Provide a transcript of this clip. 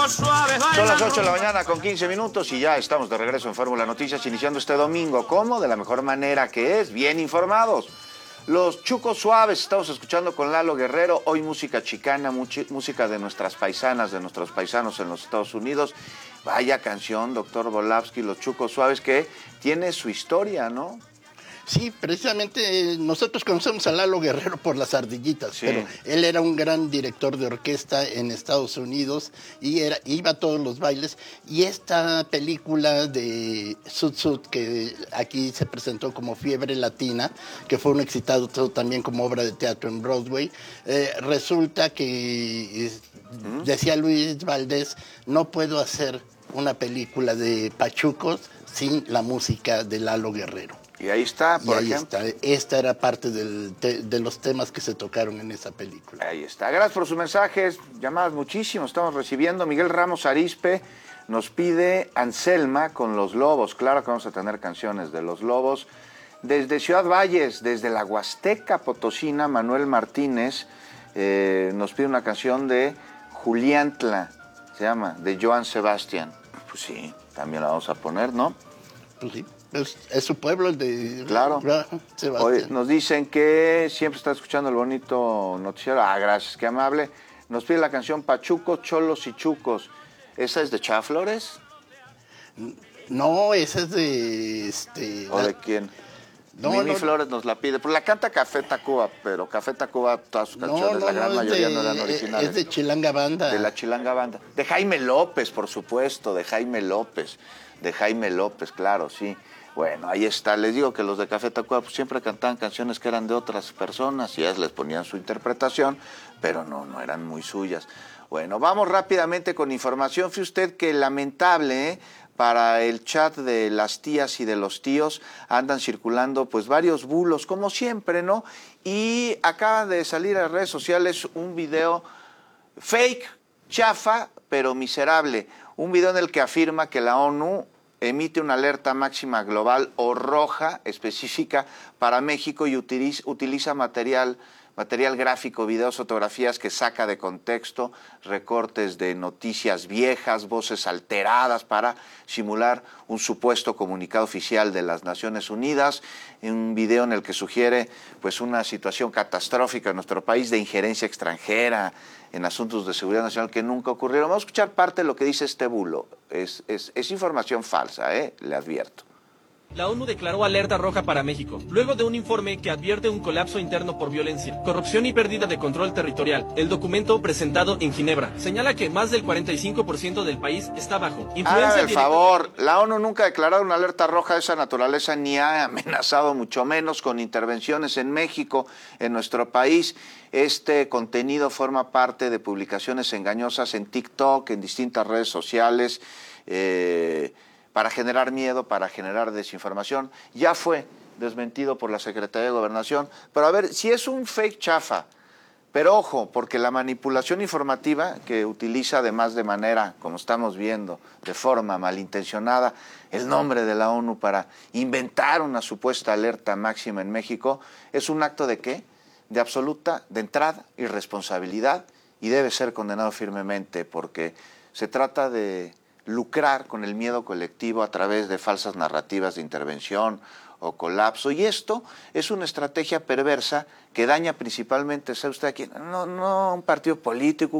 Son las 8 de la mañana con 15 minutos y ya estamos de regreso en Fórmula Noticias, iniciando este domingo. ¿Cómo? De la mejor manera que es, bien informados. Los Chucos Suaves, estamos escuchando con Lalo Guerrero, hoy música chicana, música de nuestras paisanas, de nuestros paisanos en los Estados Unidos. Vaya canción, doctor Volavsky, Los Chucos Suaves, que tiene su historia, ¿no? Sí, precisamente nosotros conocemos a Lalo Guerrero por Las Ardillitas, sí. Pero él era un gran director de orquesta en Estados Unidos y iba a todos los bailes. Y esta película de Sud Sud, que aquí se presentó como Fiebre Latina, que fue un exitazo también como obra de teatro en Broadway, resulta que, decía Luis Valdés, no puedo hacer una película de pachucos sin la música de Lalo Guerrero. Y ahí está, por ejemplo. Esta era parte de los temas que se tocaron en esa película. Ahí está. Gracias por sus mensajes, llamadas muchísimos estamos recibiendo. Miguel Ramos Arispe nos pide Anselma con Los Lobos. Claro que vamos a tener canciones de Los Lobos. Desde Ciudad Valles, desde la Huasteca Potosina, Manuel Martínez nos pide una canción de Juliantla, se llama, de Joan Sebastián. Pues sí, también la vamos a poner, ¿no? Pues sí. Es su pueblo, el de... Claro. Sebastián. Hoy nos dicen que siempre está escuchando el bonito noticiero. Ah, gracias, qué amable. Nos pide la canción Pachucos, Cholos y Chucos. ¿Esa es de Chava Flores? No, esa es de... ¿O de quién? No, Mimi Flores nos la pide. Pues la canta Café Tacuba, pero Café Tacuba, todas sus canciones, la gran mayoría no eran originales. Es de Chilanga Banda. De la Chilanga Banda. De Jaime López, por supuesto, de Jaime López. De Jaime López, claro, sí. Bueno, ahí está. Les digo que los de Café Tacuba pues, siempre cantaban canciones que eran de otras personas y ellas les ponían su interpretación, pero no eran muy suyas. Bueno, vamos rápidamente con información. Fíjese usted que lamentable, para el chat de las tías y de los tíos andan circulando pues varios bulos, como siempre, ¿no? Y acaba de salir a las redes sociales un video fake, chafa, pero miserable. Un video en el que afirma que la ONU emite una alerta máxima global o roja específica para México y utiliza material gráfico, videos, fotografías que saca de contexto, recortes de noticias viejas, voces alteradas para simular un supuesto comunicado oficial de las Naciones Unidas, un video en el que sugiere pues una situación catastrófica en nuestro país de injerencia extranjera en asuntos de seguridad nacional que nunca ocurrieron. Vamos a escuchar parte de lo que dice este bulo. Es información falsa, le advierto. La ONU declaró alerta roja para México, luego de un informe que advierte un colapso interno por violencia, corrupción y pérdida de control territorial. El documento presentado en Ginebra señala que más del 45% del país está bajo influencia Hágame el directa. favor, la ONU nunca ha declarado una alerta roja de esa naturaleza, ni ha amenazado, mucho menos con intervenciones en México, en nuestro país. Este contenido forma parte de publicaciones engañosas en TikTok, en distintas redes sociales, para generar miedo, para generar desinformación. Ya fue desmentido por la Secretaría de Gobernación. Pero a ver, si es un fake chafa, pero ojo, porque la manipulación informativa que utiliza además de manera, como estamos viendo, de forma malintencionada, el nombre de la ONU para inventar una supuesta alerta máxima en México, es un acto de ¿qué? De absoluta, de entrada, irresponsabilidad y debe ser condenado firmemente porque se trata de lucrar con el miedo colectivo a través de falsas narrativas de intervención o colapso. Y esto es una estrategia perversa que daña principalmente, ¿sabe usted a quién? No un partido político,